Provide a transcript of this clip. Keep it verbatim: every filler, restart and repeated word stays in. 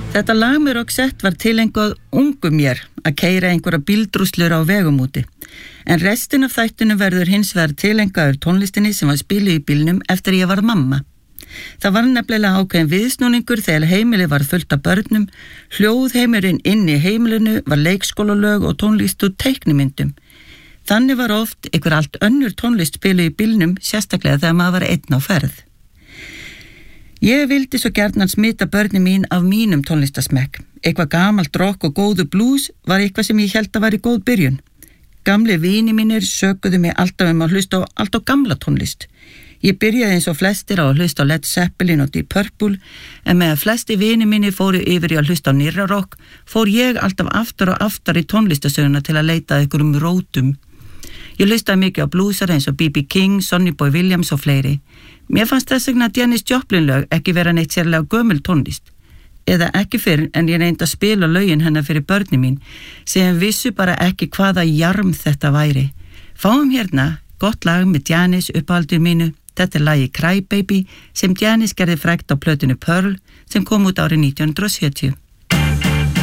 Þetta lag með Roxette var tilengað ungu mér að keyra einhverja bíldrúslur á vegum úti. En restin af þættinu verður hins vegar tilengaður tónlistinni sem var spiluð í bílnum eftir ég var mamma. Það var nefnilega ákveðin viðsnúningur þegar heimilið var fullt af börnum, hljóðheimurinn inn í heimilinu var leikskólalög og tónlist úr teiknimyndum. Þannig var oft einhver allt önnur tónlist spiluð í bílnum, sérstaklega þegar maður var einn á ferð. Ég vildi svo gjarnan smita börnin mín af mínum tónlistasmekk. Eitthvað gamalt rock og góðu blues var eitthvað sem ég held að væri góð byrjun. Gamli vini mínir sökuðu mig alltaf um að hlusta á allt á gamla tónlist. Ég byrjaði eins og flestir á að hlusta á Led Zeppelin og Deep Purple, en með að flesti vini mínir fóru yfir í að hlusta á nýrra rock, fór ég alltaf aftur og aftur í tónlistasöguna til að leita að einhverjum rótum. Ég hlustaði mikið á bluesar eins og B B King, Sonny Boy Williams og fleiri. Mér fannst þess vegna Janis Joplin lög ekki vera neitt sérlega gömul tónlist. Eða ekki fyrr en ég reyndi að spila lögin hennar fyrir börnin mín, sem vissu bara ekki hvaða jarm þetta væri. Fáum hérna gott lag með Janis uppáhaldur mínu. Þetta er lagið Cry Baby sem Janis gerði frægt á plötinu Pearl sem kom út árið nítján hundruð sjötíu.